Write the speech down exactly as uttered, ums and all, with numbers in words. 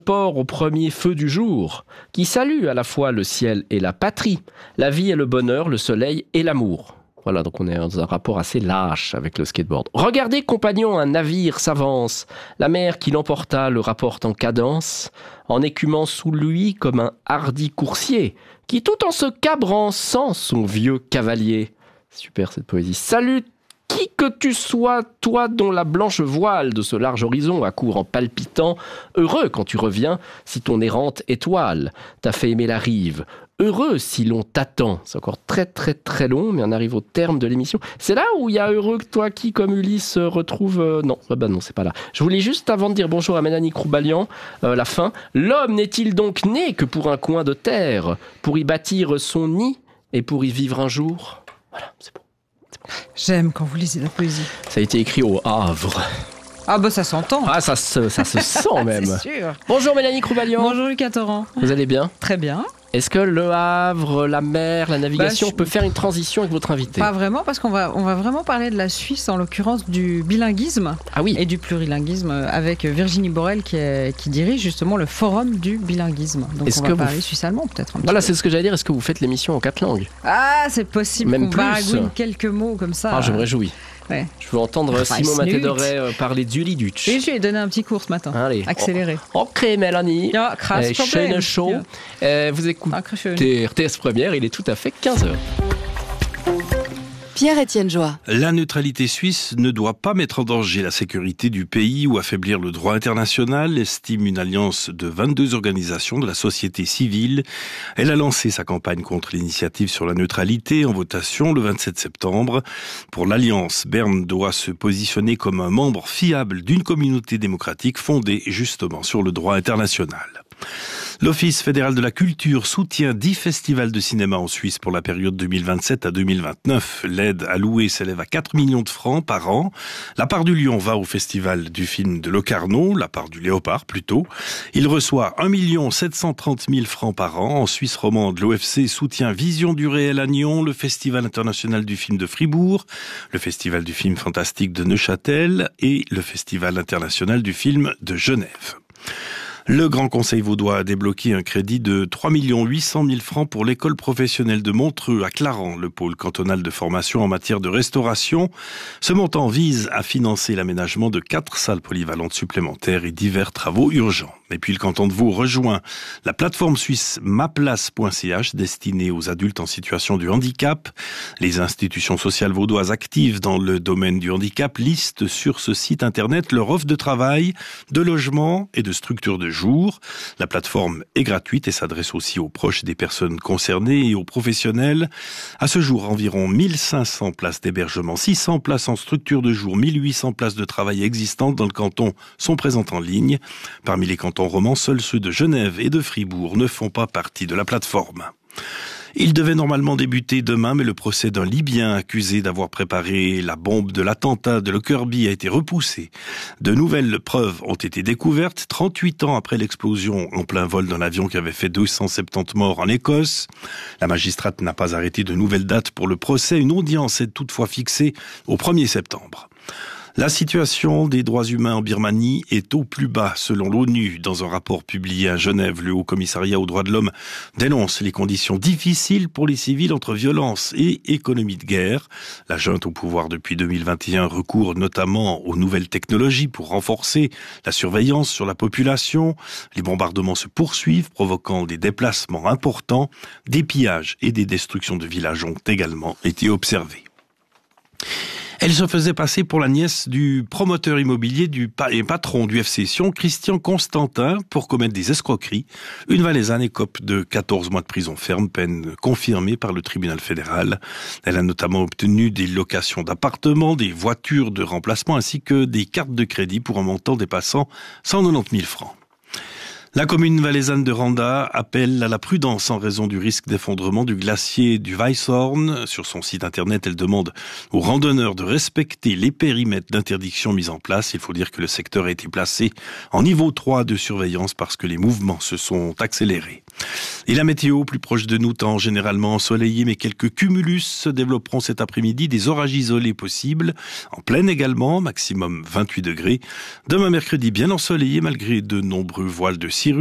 port au premier feu du jour, qui salue à la fois le ciel et la patrie, la vie et le bonheur, le soleil et l'amour. Voilà, donc on est dans un rapport assez lâche avec le skateboard. Regardez, compagnons, un navire s'avance. La mer qui l'emporta le rapporte en cadence, en écumant sous lui comme un hardi coursier, qui tout en se cabrant sent son vieux cavalier. Super cette poésie. Salut qui que tu sois, toi dont la blanche voile de ce large horizon accourt en palpitant, heureux quand tu reviens si ton errante étoile t'a fait aimer la rive. Heureux si l'on t'attend. C'est encore très très très long, mais on arrive au terme de l'émission. C'est là où il y a heureux que toi qui, comme Ulysse, retrouve... Euh, non, ah bah non, c'est pas là. Je voulais juste, avant de dire bonjour à Mélanie Croubalian, euh, la fin. L'homme n'est-il donc né que pour un coin de terre, pour y bâtir son nid et pour y vivre un jour? Voilà, c'est bon. c'est bon. J'aime quand vous lisez la poésie. Ça a été écrit au Havre. Ah bah ça s'entend. Ah, ça se, ça se sent même. C'est sûr. Bonjour Mélanie Croubalian. Bonjour Lucas Torrent. Vous allez bien? Très bien. Est-ce que le Havre, la mer, la navigation, bah, je... peut faire une transition avec votre invité? Pas vraiment, parce qu'on va, on va vraiment parler de la Suisse, en l'occurrence du bilinguisme ah oui. et du plurilinguisme, avec Virginie Borel qui, est, qui dirige justement le forum du bilinguisme. Donc Est-ce on va parler vous... suisse-allemand peut-être. Un voilà, petit c'est ce que j'allais dire. Est-ce que vous faites l'émission en quatre langues? Ah, c'est possible. Même qu'on plus. baragouine quelques mots comme ça. Ah, je me réjouis. Ouais. Je veux entendre ah, Simon Matedoret euh, parler du Lidutsch. Et je lui ai donné un petit cours ce matin. Allez. Accéléré. Oh, ok, Mélanie. Ja, krass Problem. Show. Ja. Euh, vous écoutez R T S Première, il est tout à fait quinze heures. Pierre-Étienne Joie. La neutralité suisse ne doit pas mettre en danger la sécurité du pays ou affaiblir le droit international, estime une alliance de vingt-deux organisations de la société civile. Elle a lancé sa campagne contre l'initiative sur la neutralité en votation le vingt-sept septembre. Pour l'alliance, Berne doit se positionner comme un membre fiable d'une communauté démocratique fondée justement sur le droit international. L'Office fédéral de la culture soutient dix festivals de cinéma en Suisse pour la période deux mille vingt-sept à deux mille vingt-neuf. L'aide allouée s'élève à quatre millions de francs par an. La part du lion va au festival du film de Locarno, la part du léopard plutôt. Il reçoit un million sept cent trente mille francs par an. En Suisse romande, l'O F C soutient Vision du réel à Nyon, le Festival international du film de Fribourg, le Festival du film fantastique de Neuchâtel et le Festival international du film de Genève. Le Grand Conseil vaudois a débloqué un crédit de trois millions huit cent mille francs pour l'école professionnelle de Montreux à Clarens, le pôle cantonal de formation en matière de restauration. Ce montant vise à financer l'aménagement de quatre salles polyvalentes supplémentaires et divers travaux urgents. Et puis le canton de Vaud rejoint la plateforme suisse ma place point c h destinée aux adultes en situation de handicap. Les institutions sociales vaudoises actives dans le domaine du handicap listent sur ce site internet leur offre de travail, de logement et de structures de jour. La plateforme est gratuite et s'adresse aussi aux proches des personnes concernées et aux professionnels. À ce jour, environ mille cinq cents places d'hébergement, six cents places en structure de jour, mille huit cents places de travail existantes dans le canton sont présentes en ligne. Parmi les cantons romans, seuls ceux de Genève et de Fribourg ne font pas partie de la plateforme. Il devait normalement débuter demain, mais le procès d'un Libyen accusé d'avoir préparé la bombe de l'attentat de Lockerbie a été repoussé. De nouvelles preuves ont été découvertes trente-huit ans après l'explosion en plein vol d'un avion qui avait fait deux cent soixante-dix morts en Écosse. La magistrate n'a pas arrêté de nouvelles dates pour le procès. Une audience est toutefois fixée au premier septembre. La situation des droits humains en Birmanie est au plus bas, selon l'ONU. Dans un rapport publié à Genève, le Haut-Commissariat aux droits de l'homme dénonce les conditions difficiles pour les civils entre violence et économie de guerre. La junte au pouvoir depuis deux mille vingt et un recourt notamment aux nouvelles technologies pour renforcer la surveillance sur la population. Les bombardements se poursuivent, provoquant des déplacements importants. Des pillages et des destructions de villages ont également été observés. Elle se faisait passer pour la nièce du promoteur immobilier du et patron du F C Sion, Christian Constantin, pour commettre des escroqueries. Une Valaisanne écope de quatorze mois de prison ferme, peine confirmée par le tribunal fédéral. Elle a notamment obtenu des locations d'appartements, des voitures de remplacement ainsi que des cartes de crédit pour un montant dépassant cent quatre-vingt-dix mille francs. La commune valaisanne de Randa appelle à la prudence en raison du risque d'effondrement du glacier du Weisshorn. Sur son site internet, elle demande aux randonneurs de respecter les périmètres d'interdiction mis en place. Il faut dire que le secteur a été placé en niveau trois de surveillance parce que les mouvements se sont accélérés. Et la météo, plus proche de nous, temps généralement ensoleillé, mais quelques cumulus se développeront cet après-midi, des orages isolés possibles, en plaine également, maximum vingt-huit degrés. Demain mercredi, bien ensoleillé malgré de nombreux voiles de cirrus.